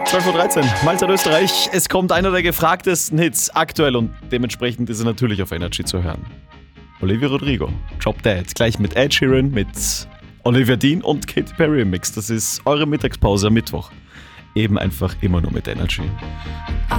12.13 Uhr, Mahlzeit Österreich. Es kommt einer der gefragtesten Hits aktuell und dementsprechend ist er natürlich auf Energy zu hören. Olivia Rodrigo, Drop Dead, gleich mit Ed Sheeran, mit Olivia Dean und Katy Perry im Mix. Das ist eure Mittagspause am Mittwoch. Eben einfach immer nur mit Energy.